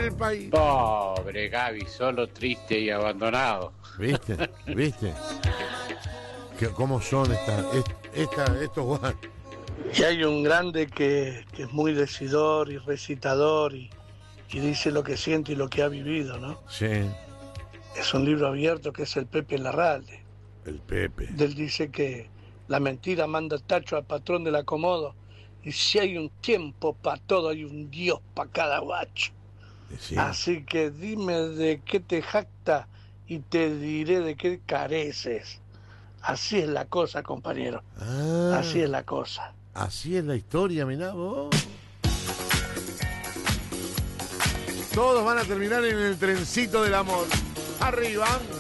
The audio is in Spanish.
el país. Pobre Gaby, solo triste y abandonado. ¿Viste? ¿Viste? ¿Cómo son estos guanes? Y hay un grande que es muy decidor y recitador y dice lo que siente y lo que ha vivido, ¿no? Sí, Es un libro abierto que es el Pepe Larralde. el Pepe. Él dice que la mentira manda tacho al patrón del acomodo y si hay un tiempo para todo hay un Dios para cada guacho. Sí. Así que dime de qué te jacta y te diré de qué careces. Así es la cosa, compañero. Ah, Así es la cosa. así es la historia, mirá vos. Todos van a terminar en el trencito del amor. Arriba.